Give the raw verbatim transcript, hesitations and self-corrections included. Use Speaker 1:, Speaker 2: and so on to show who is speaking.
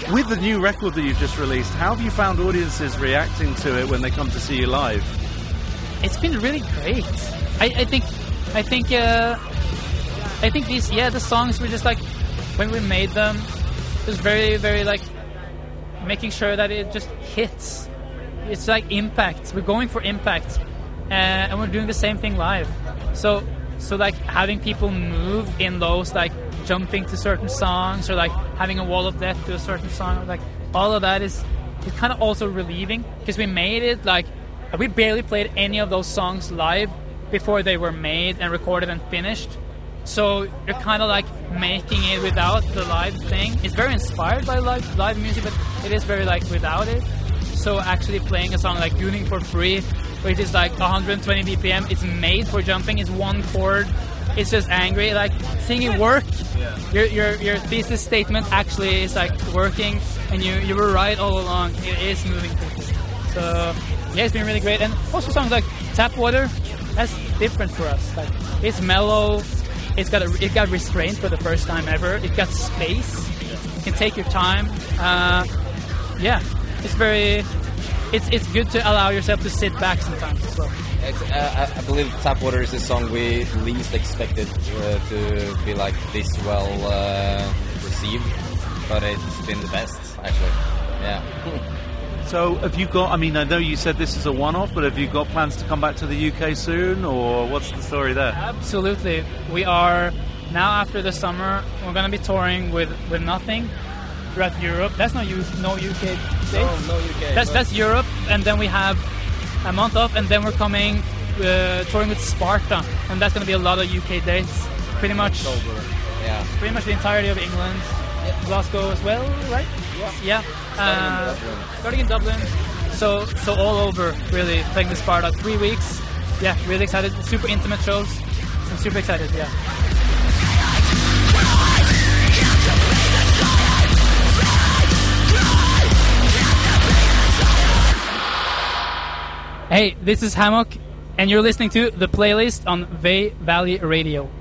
Speaker 1: with the new record that you've just released, how have you found audiences reacting to it when they come to see you live?
Speaker 2: It's been really great. I, I think, I think, uh, I think these, yeah, the songs were just like, when we made them, it was very, very like, making sure that it just hits. It's like impact. We're going for impact. Uh, and we're doing the same thing live. So, so like having people move in those, like jumping to certain songs, or like having a wall of death to a certain song, like all of that is, is kind of also relieving, because we made it like, we barely played any of those songs live before they were made and recorded and finished. So you're kind of like making it without the live thing. It's very inspired by live live music, but it is very like without it. So actually playing a song like Gooning for Free, which is like one hundred twenty B P M, it's made for jumping, it's one chord, it's just angry, like seeing it work. Yeah. Your your your thesis statement actually is like working, and you, you were right all along. It is moving people. So yeah, it's been really great. And also songs like Tap Water, that's different for us. Like it's mellow, it's got a, it got restraint for the first time ever. It got space. You can take your time. Uh, yeah, it's very. It's it's good to allow yourself to sit back sometimes as well.
Speaker 3: It's, uh, I believe Tap Water is the song we least expected uh, to be like this well uh, received, but it's been the best actually. Yeah.
Speaker 1: So have you got, I mean, I know you said this is a one-off, but have you got plans to come back to the U K soon, or what's the story there?
Speaker 2: Absolutely. We are, now after the summer, we're going to be touring with, with Nothing throughout Europe. That's no, U, no U K dates.
Speaker 3: No, no U K.
Speaker 2: That's, that's Europe, and then we have a month off, and then we're coming, uh, touring with Sparta, and that's going to be a lot of U K dates. Pretty much,
Speaker 3: October. Yeah.
Speaker 2: Pretty much the entirety of England. Yeah. Glasgow as well, right?
Speaker 3: Yeah.
Speaker 2: Yeah.
Speaker 3: Starting
Speaker 2: uh,
Speaker 3: in Dublin.
Speaker 2: Starting in Dublin, so so all over, really, playing the Sparta. Three weeks, yeah, really excited. Super intimate shows. I'm super excited, yeah. Hey, this is Hammock, and you're listening to The Playlist on Bay Valley Radio.